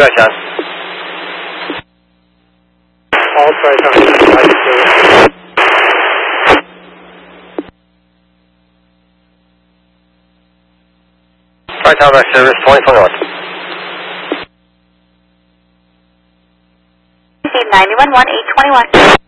Sean. All Tri-Town service. Tri-Town West service 24 North. 911821.